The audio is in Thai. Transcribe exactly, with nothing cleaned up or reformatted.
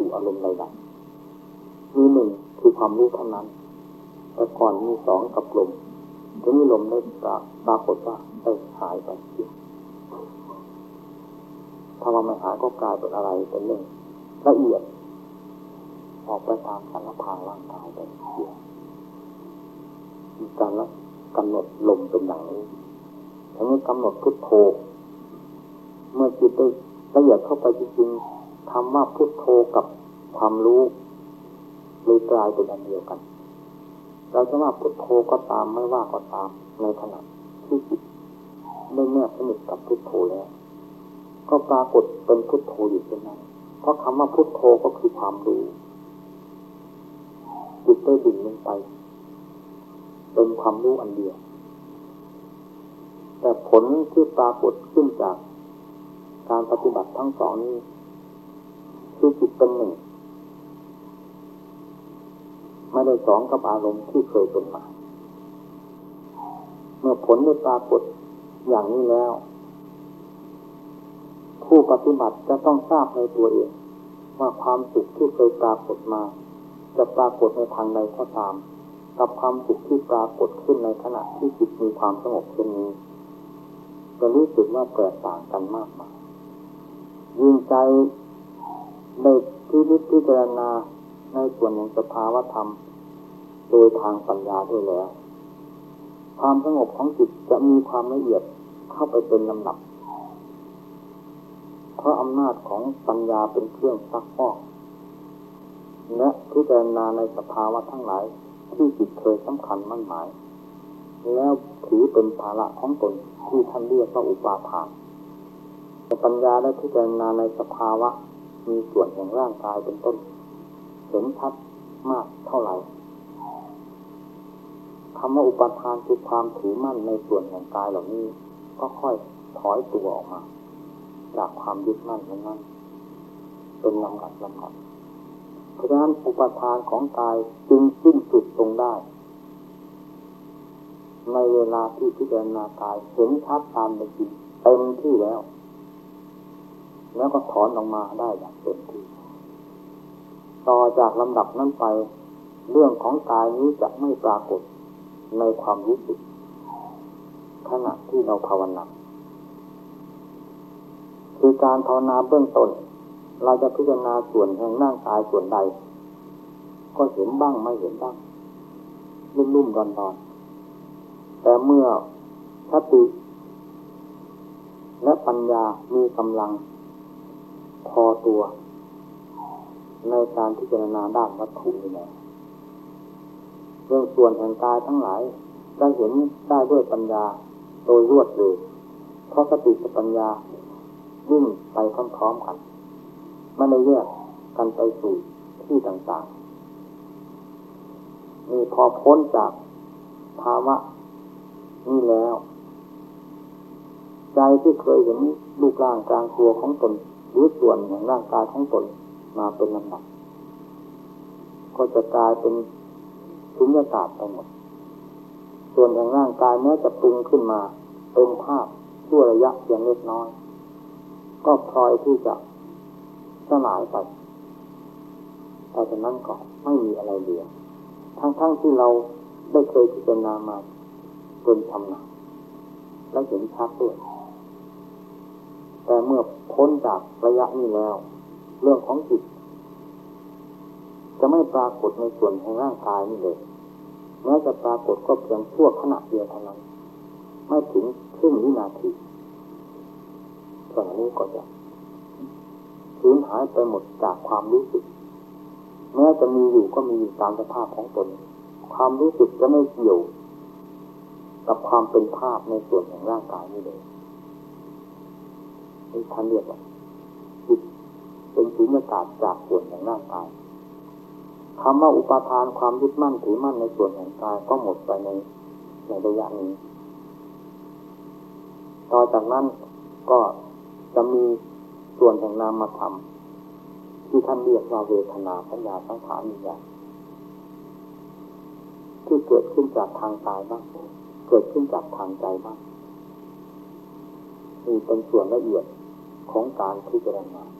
อารมณ์ใดๆมีหนึ่งคือความรู้เท่านั้นแต่ก่อนมีสองกับลมทีนี้ลมได้ปรากฏว่าได้หายไปถ้าเราไม่หายก็กลายเป็นอะไรเป็นเรื่องละเอียดออกไปตามสารพางร่างกายไปเสียมีการละกำหนดลมเป็นอย่างนี้ทีนี้กำหนดพุทโธเมื่อจิตได้ละเอียดเข้าไปจริงๆคำว่าพุทโธกับความรู้เลยกลายเป็นอันเดียวกันเราจะว่าพุทโธก็ตามไม่ว่าก็ตามในขณะที่จิตได้แนบสนิทกับพุทโธแล้วก็ปรากฏเป็นพุทโธอยู่เช่นนั้นเพราะคำว่าพุทโธก็คือความรู้จิตได้ดิ่งลงไปเป็นความรู้อันเดียวแต่ผลที่ปรากฏขึ้นจากการปฏิบัติทั้งสองนี้คือจิตเป็นหนึ่งไม่ได้สองกับอารมณ์ที่เคยเป็นมาเมื่อผลได้ปรากฏอย่างนี้แล้วผู้ปฏิบัติจะต้องทราบในตัวเองว่าความสุขที่เคยปรากฏมาจะปรากฏในทางใดก็ตามกับความสุขที่ปรากฏขึ้นในขณะที่จิตมีความสงบเช่นนี้จะรู้สึกว่าแตกต่างกันมากมายยิ่งใจได้พิจารณาในส่วนของสภาวธรรมโดยทางปัญญาด้วยแล้วความสงบของจิตจะมีความละเอียดเข้าไปเป็นลำดับเพราะอำนาจของปัญญาเป็นเครื่องซักฟอกและพิจารณาในสภาวะทั้งหลายที่จิตเคยสำคัญมั่นหมายแล้วถือเป็นภาระของตนที่ท่านเรียกว่าอุปาทานแต่ปัญญาได้พิจารณาในสภาวะมีส่วนแห่งร่างกายเป็นต้นเห็นชัดมากเท่าไหร่คำว่าอุปาทานคือความถือมั่นในส่วนแห่งกายเหล่านี้ก็ค่อยถอยตัวออกมาจากความยึดมั่นนั้นเป็นลำดับลำดับเพราะฉะนั้นอุปาทานของกายจึงสิ้นสุดลงได้ในเวลาที่พิจารณากายเห็นชัดตามเป็นจริงเต็มที่แล้วแล้วก็ถอนออกมาได้อย่างเต็มที่ต่อจากลำดับนั้นไปเรื่องของกายนี้จะไม่ปรากฏในความรู้สึกขณะที่เราภาวนาคือการภาวนาเบื้องต้นเราจะพิจารณาส่วนแห่งร่างกายส่วนใดก็เห็นบ้างไม่เห็นบ้างลุ่มๆดอนๆแต่เมื่อสติและปัญญามีกำลังพอตัวในการพิจารณาด้านวัตถุนี่แหละเรื่องส่วนแห่งกายทั้งหลายได้เห็นได้ด้วยปัญญาโดยรวดเร็วเพราะสติกับปัญญาวิ่งไปพร้อมๆกันไม่ได้แยกกันไปสู่ที่ต่างๆนี่พอพ้นจากภาวะนี่แล้วใจที่เคยเห็นรูปร่างกลางตัวของตนหรือส่วนแห่งร่างกายของตนมาเป็นลำดับก็จะกลายเป็นสุญญตาไปหมดส่วนแห่งร่างกายแม้จะปรุงขึ้นมาเป็นภาพชั่วระยะเพียงเล็กน้อยก็พลอยที่จะสลายไปแต่จากนั้นก็ไม่มีอะไรเหลือทั้งๆที่เราได้เคยพิจารณามาจนชำนาญและเห็นชัดด้วยแต่เมื่อพ้นจากระยะนี้แล้วเรื่องของจิตจะไม่ปรากฏในส่วนของร่างกายนี่เลยแม้จะปรากฏก็เพียงชั่วขณะเดียวเท่านั้นไม่ถึงครึ่งวินาทีส่วนนี้ก็จะสูญหายไปหมดจากความรู้สึกแม้จะมีอยู่ก็มีอยู่ตามสภาพของตนความรู้สึกจะไม่เกี่ยวกับความเป็นภาพในส่วนของร่างกายนี่เลยนี่ท่านเรียกว่าจิตเป็นสุญญตาจากส่วนของร่างกายคำว่าอุปาทานความยึดมั่นถือมั่นในส่วนของกายก็หมดไปในในระยะนี้ต่อจากนั้นก็จะมีส่วนแห่งนามธรรมที่ท่านเรียกว่าเวทนาสัญญาสังขารวิญญาณที่เกิดขึ้นจากทางกายบ้างเกิดขึ้นจากทางใจบ้างนี่เป็นส่วนละเอียดของการพิจารณา